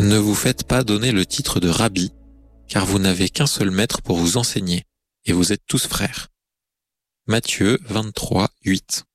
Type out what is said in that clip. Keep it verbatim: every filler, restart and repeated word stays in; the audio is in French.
Ne vous faites pas donner le titre de rabbi, car vous n'avez qu'un seul maître pour vous enseigner, et vous êtes tous frères. Matthieu vingt-trois, huit.